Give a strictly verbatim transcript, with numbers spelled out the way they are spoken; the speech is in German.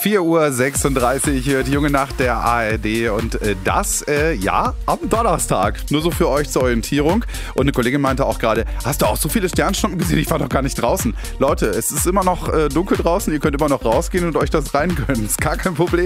vier Uhr sechsunddreißig, die junge Nacht der A R D und äh, das, äh, ja, am Donnerstag. Nur so für euch zur Orientierung. Und eine Kollegin meinte auch gerade, hast du auch so viele Sternschnuppen gesehen? Ich war doch gar nicht draußen. Leute, es ist immer noch äh, dunkel draußen, ihr könnt immer noch rausgehen und euch das rein gönnen. Ist gar kein Problem.